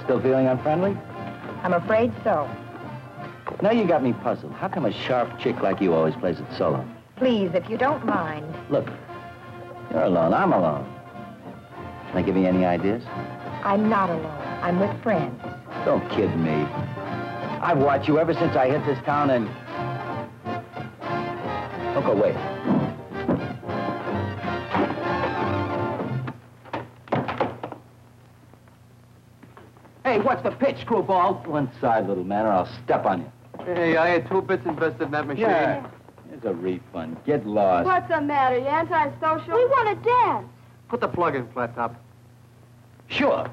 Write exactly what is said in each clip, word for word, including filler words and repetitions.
Still feeling unfriendly? I'm afraid so. Now you got me puzzled. How come a sharp chick like you always plays it solo? Please, if you don't mind. Look, you're alone. I'm alone. Can I give you any ideas? I'm not alone. I'm with friends. Don't kid me. I've watched you ever since I hit this town and... Don't go away. Hey, what's the pitch, screwball? One side, little man, or I'll step on you. Hey, I had two bits invested in that machine. Yeah. Here's a refund. Get lost. What's the matter? You antisocial? We want to dance. Put the plug in, Flat Top. Sure.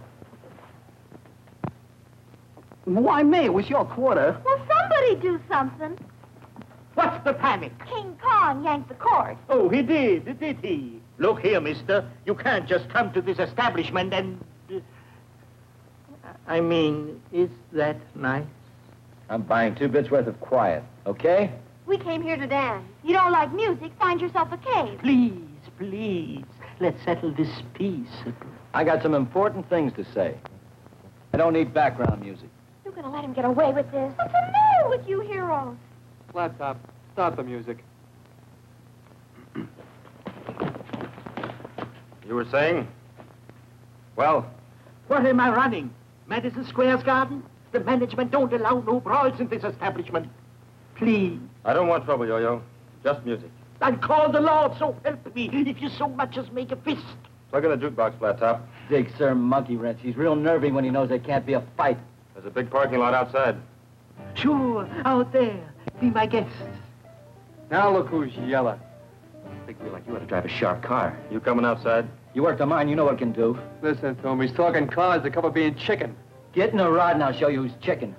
Why me? It was your quarter. Well, somebody do something. What's the panic? King Kong yanked the cord. Oh, he did, did he? Look here, mister. You can't just come to this establishment and... Uh, I mean, is that nice? I'm buying two bits worth of quiet, okay? We came here to dance. You don't like music, find yourself a cave. Please, please, let's settle this peaceably. I got some important things to say. I don't need background music. You're going to let him get away with this? What's the matter with you heroes? Flat Top, start the music. You were saying? Well? What am I running? Madison Square's garden? The management don't allow no brawls in this establishment. Please. I don't want trouble, Yo-Yo. Just music. I'll call the Lord, so help me, if you so much as make a fist. Plug in the jukebox, Flat Top. Dig Sir Monkey Wrench. He's real nervy when he knows there can't be a fight. There's a big parking lot outside. Sure, out there. Be my guest. Now look who's yellow. Big wheel like you ought to drive a sharp car. You coming outside? You worked on mine, you know what it can do. Listen to him. He's talking cars that cover being chicken. Get in a rod and I'll show you who's chicken.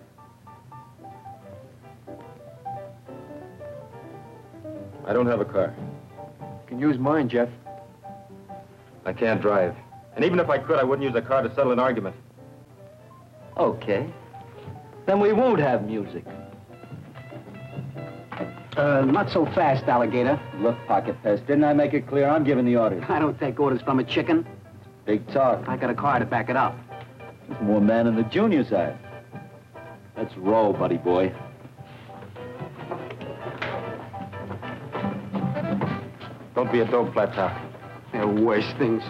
I don't have a car. You can use mine, Jeff. I can't drive. And even if I could, I wouldn't use a car to settle an argument. Okay. Then we won't have music. Uh, not so fast, alligator. Look, Pocket Pest, didn't I make it clear I'm giving the orders? I don't take orders from a chicken. Big talk. I got a car to back it up. There's more man in the junior side. Let's roll, buddy boy. Don't be a dope, Flat Top. They're worse things.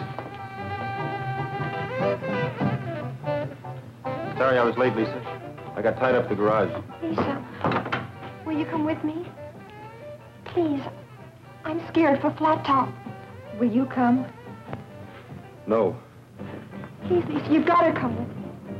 Sorry I was late, Lisa. I got tied up at the garage. Lisa, will you come with me? Please, I'm scared for Flat Top. Will you come? No. Please, Lisa, you've got to come with me.